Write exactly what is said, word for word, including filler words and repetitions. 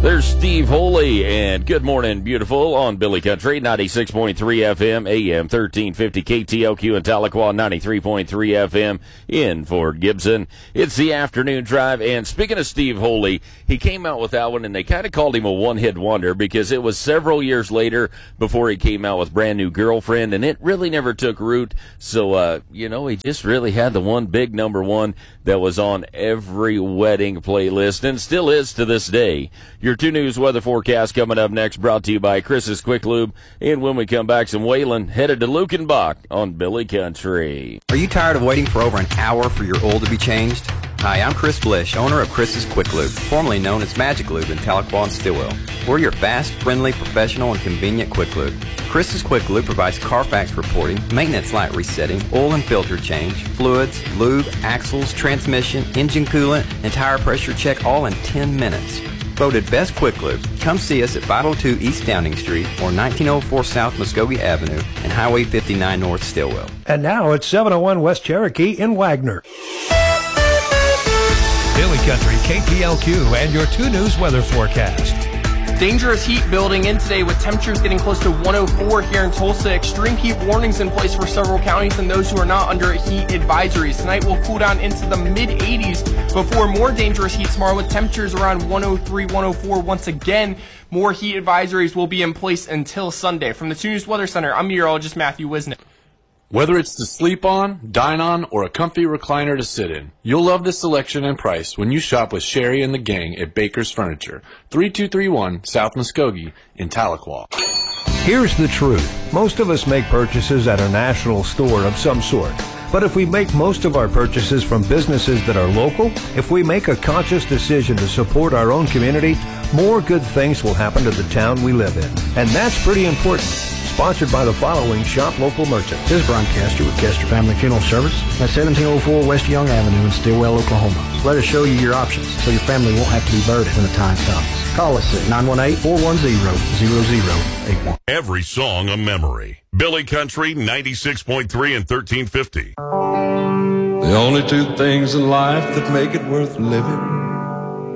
There's Steve Holy, and good morning, beautiful, on Billy Country, ninety-six point three F M, A M thirteen fifty, K T L Q in Tahlequah, ninety-three point three F M in Fort Gibson. It's the afternoon drive, and speaking of Steve Holy, he came out with that one, and they kind of called him a one-hit wonder because it was several years later before he came out with Brand New Girlfriend, and it really never took root. So, uh, you know, he just really had the one big number one that was on every wedding playlist, and still is to this day. Your two News weather forecast coming up next, brought to you by Chris's Quick Lube. And when we come back, some Waylon headed to Lukenbach on Billy Country. Are you tired of waiting for over an hour for your oil to be changed? Hi, I'm Chris Blish, owner of Chris's Quick Lube, formerly known as Magic Lube in Tahlequah and Stillwell. We're your fast, friendly, professional, and convenient Quick Lube. Chris's Quick Lube provides Carfax reporting, maintenance light resetting, oil and filter change, fluids, lube, axles, transmission, engine coolant, and tire pressure check all in ten minutes. Voted Best Quick Lube. Come see us at five oh two East Downing Street or nineteen oh four South Muskogee Avenue and Highway fifty-nine North Stillwell. And now it's seven oh one West Cherokee in Wagner. Billy Country, K T L Q, and your two News weather forecast. Dangerous heat building in today with temperatures getting close to one oh four here in Tulsa. Extreme heat warnings in place for several counties and those who are not under heat advisories. Tonight will cool down into the mid eighties before more dangerous heat tomorrow with temperatures around one oh three, one oh four. Once again, more heat advisories will be in place until Sunday. From the two News Weather Center, I'm meteorologist Matthew Wisnick. Whether it's to sleep on, dine on, or a comfy recliner to sit in, you'll love the selection and price when you shop with Sherry and the gang at Baker's Furniture, thirty-two thirty-one South Muskogee in Tahlequah. Here's the truth. Most of us make purchases at a national store of some sort. But if we make most of our purchases from businesses that are local, if we make a conscious decision to support our own community, more good things will happen to the town we live in. And that's pretty important. Sponsored by the following shop local merchants. This is Brian Castor with Castor Family Funeral Service at seventeen oh four West Young Avenue in Stillwell, Oklahoma. Let us show you your options so your family won't have to be burdened when the time comes. Call us at nine one eight, four one zero, zero zero eight one. Every song a memory. Billy Country, ninety-six point three and thirteen fifty. The only two things in life that make it worth living